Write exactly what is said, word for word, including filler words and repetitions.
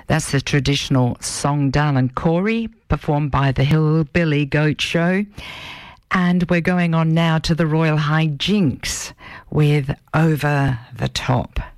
That's the traditional song Darlin Corey, performed by the Hillbilly Goat Show. And we're going on now to the Royal High Jinks with Over the Top.